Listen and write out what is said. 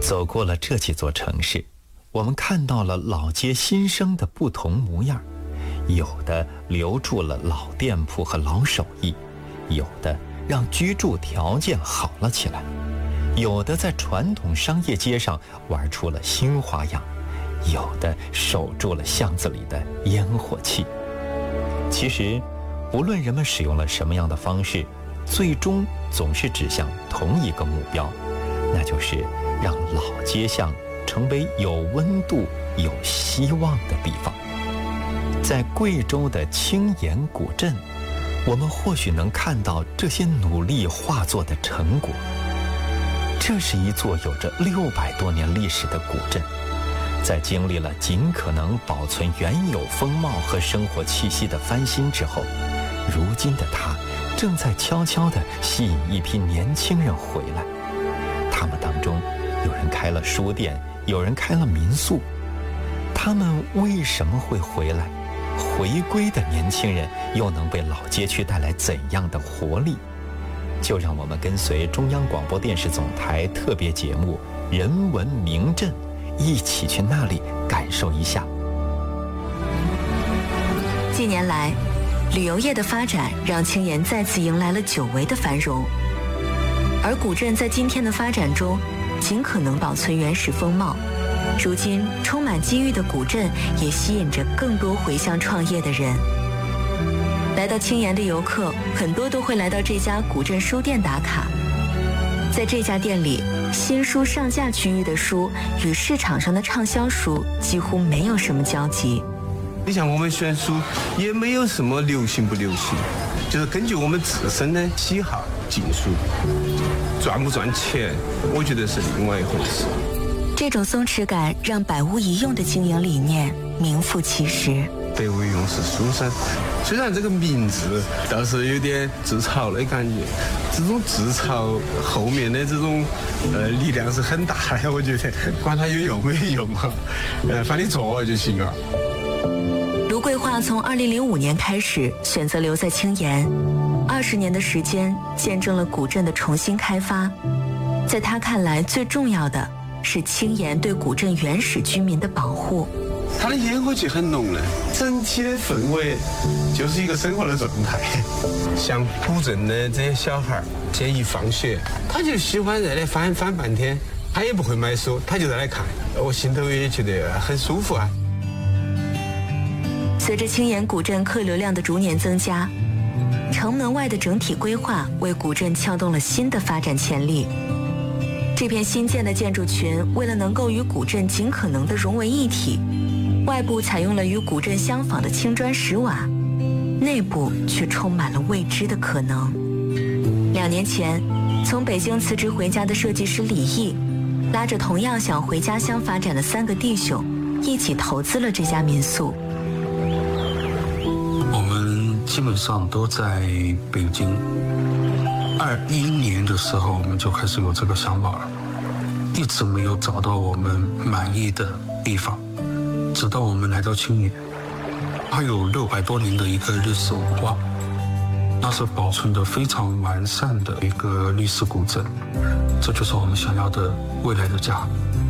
走过了这几座城市，我们看到了老街新生的不同模样，有的留住了老店铺和老手艺，有的让居住条件好了起来，有的在传统商业街上玩出了新花样，有的守住了巷子里的烟火气。其实无论人们使用了什么样的方式，最终总是指向同一个目标，那就是让老街巷成为有温度有希望的地方。在贵州的青岩古镇，我们或许能看到这些努力化作的成果。这是一座有着600多年历史的古镇，在经历了尽可能保存原有风貌和生活气息的翻新之后，如今的它正在悄悄地吸引一批年轻人回来。他们当中有人开了书店，有人开了民宿。他们为什么会回来？回归的年轻人又能为老街区带来怎样的活力？就让我们跟随中央广播电视总台特别节目《人文名镇》，一起去那里感受一下。 近年来，旅游业的发展让青岩再次迎来了久违的繁荣，而古镇在今天的发展中尽可能保存原始风貌。如今充满机遇的古镇也吸引着更多回乡创业的人。来到青岩的游客很多都会来到这家古镇书店打卡。在这家店里，新书上架区域的书与市场上的畅销书几乎没有什么交集。 你像我们选书也没有什么流行不流行，就是根据我们自身的喜好进书，赚不赚钱我觉得是另外一回事。 这种松弛感让百无一用的经营理念名副其实。 得为用是书生，虽然这个名字倒是有点自嘲的感觉，这种自嘲后面的这种力量是很大的，我觉得管它有用没用啊，反正做就行了。 卢桂华从2005年开始选择留在青岩，20年的时间见证了古镇的重新开发。在他看来，最重要的是青岩对古镇原始居民的保护。 它的烟火气很浓的，整体的氛围就是一个生活的状态。像古镇的这些小孩，这一放学，他就喜欢在那翻半天，他也不会买书，他就在那看，我心头也觉得很舒服啊。 随着青岩古镇客流量的逐年增加，城门外的整体规划为古镇撬动了新的发展潜力。这片新建的建筑群为了能够与古镇尽可能的融为一体，外部采用了与古镇相仿的青砖石瓦，内部却充满了未知的可能。2年前，从北京辞职回家的设计师李毅，拉着同样想回家乡发展的3个弟兄，一起投资了这家民宿。 我们基本上都在北京。21年的时候，我们就开始有这个想法了，一直没有找到我们满意的地方，直到我们来到青岩，它有600多年的一个历史文化，那是保存得非常完善的一个历史古镇，这就是我们想要的未来的家。